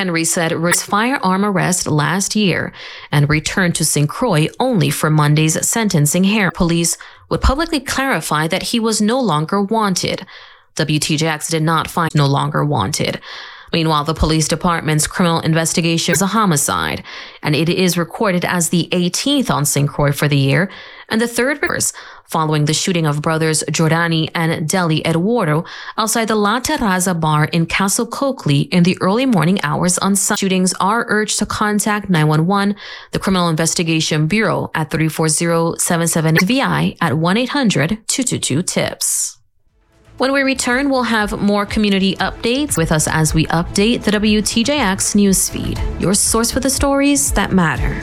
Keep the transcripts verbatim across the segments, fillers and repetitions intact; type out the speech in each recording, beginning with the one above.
Henry said his firearm arrest last year and returned to Saint Croix only for Monday's sentencing hearing. Police would publicly clarify that he was no longer wanted. W T J X did not find no longer wanted. Meanwhile, the police department's criminal investigation is a homicide, and it is recorded as the eighteenth on Saint Croix for the year, and the third following the shooting of brothers Giordani and Deli Eduardo outside the La Terrazza bar in Castle Coakley in the early morning hours on Sunday. Shootings are urged to contact nine one one, the Criminal Investigation Bureau at three four zero, seven seven eight V I at one eight hundred, two two two, TIPS. When we return, we'll have more community updates with us as we update the W T J X newsfeed, your source for the stories that matter.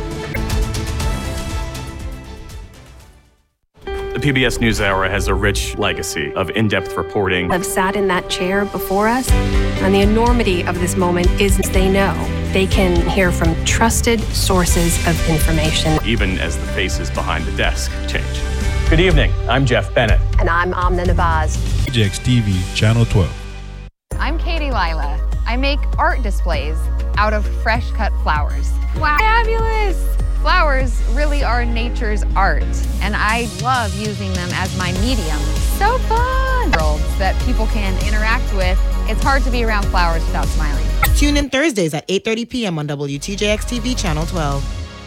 The P B S NewsHour has a rich legacy of in-depth reporting. Have sat in that chair before us, and the enormity of this moment is they know they can hear from trusted sources of information. Even as the faces behind the desk change. Good evening, I'm Jeff Bennett. And I'm Amna Nabaz. P J X T V, Channel twelve. I'm Katie Lila. I make art displays out of fresh cut flowers. Wow, fabulous! Flowers really are nature's art, and I love using them as my medium. So fun! Worlds that people can interact with. It's hard to be around flowers without smiling. Tune in Thursdays at eight thirty p.m. on W T J X T V, Channel twelve.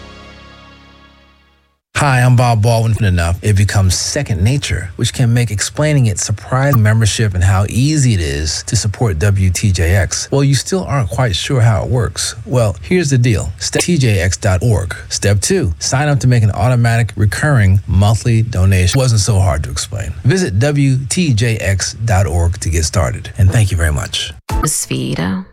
Hi, I'm Bob Baldwin. Enough, it becomes second nature, which can make explaining it surprising membership and how easy it is to support W T J X. Well, you still aren't quite sure how it works. Well, here's the deal. Step T J X dot org. Step two, sign up to make an automatic recurring monthly donation. It wasn't so hard to explain. Visit W T J X dot org to get started. And thank you very much. Newsfeed.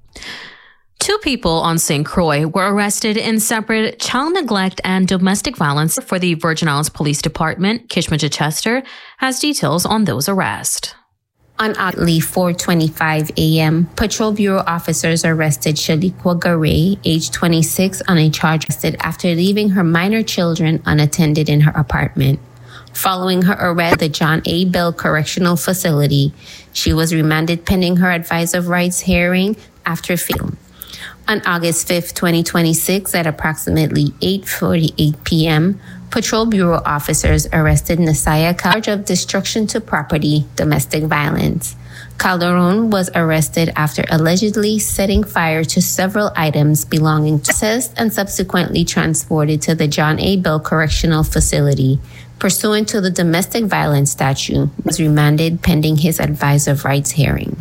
Two people on Saint Croix were arrested in separate child neglect and domestic violence for the Virgin Islands Police Department. Kishma Chester has details on those arrests. On Otley, four twenty-five a.m., Patrol Bureau officers arrested Shaliqua Garay, age twenty-six, on a charge after leaving her minor children unattended in her apartment. Following her arrest at the John A. Bell Correctional Facility, she was remanded pending her advice of rights hearing after field. On August fifth, twenty twenty-six, at approximately eight forty-eight p.m., Patrol Bureau officers arrested Nasaya charge of destruction to property, domestic violence. Calderon was arrested after allegedly setting fire to several items belonging to assessed and subsequently transported to the John A. Bell Correctional Facility. Pursuant to the domestic violence statute, was remanded pending his advice of rights hearing.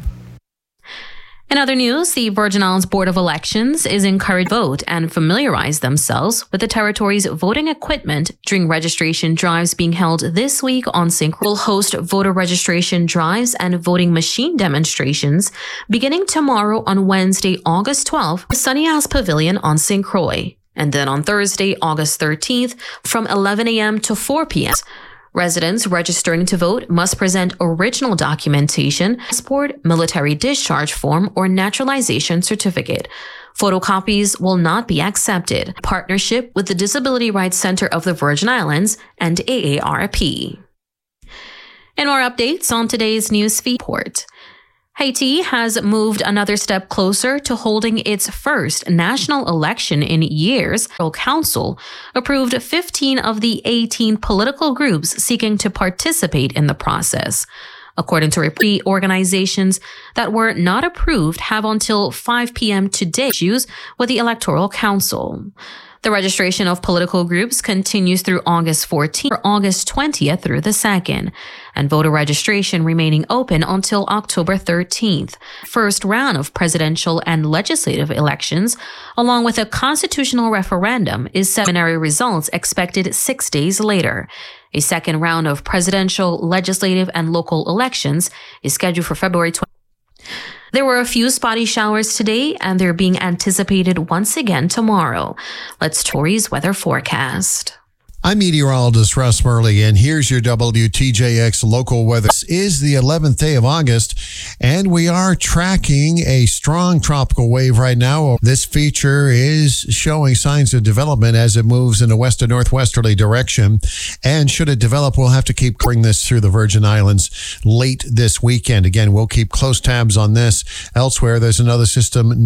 In other news, the Virgin Islands Board of Elections is encouraged to vote and familiarize themselves with the territory's voting equipment during registration drives being held this week on Saint Croix. Will host voter registration drives and voting machine demonstrations beginning tomorrow on Wednesday, August twelfth, at Sunny House Pavilion on Saint Croix, and then on Thursday, August thirteenth, from eleven a.m. to four p.m. Residents registering to vote must present original documentation, passport, military discharge form, or naturalization certificate. Photocopies will not be accepted. Partnership with the Disability Rights Center of the Virgin Islands and A A R P. And more updates on today's newsfeed report. Haiti has moved another step closer to holding its first national election in years. The Council approved fifteen of the eighteen political groups seeking to participate in the process. According to report, organizations that were not approved have until five p.m. today to choose with the Electoral Council. The registration of political groups continues through August fourteenth or August twentieth through the second, and voter registration remaining open until October thirteenth. First round of presidential and legislative elections, along with a constitutional referendum, is preliminary results expected six days later. A second round of presidential, legislative, and local elections is scheduled for February twentieth. There were a few spotty showers today, and they're being anticipated once again tomorrow. Let's Tori's weather forecast. I'm meteorologist Russ Murley, and here's your W T J X local weather. This is the eleventh day of August, and we are tracking a strong tropical wave right now. This feature is showing signs of development as it moves in a west to northwesterly direction, and should it develop, we'll have to keep covering this through the Virgin Islands late this weekend. Again, we'll keep close tabs on this. Elsewhere, there's another system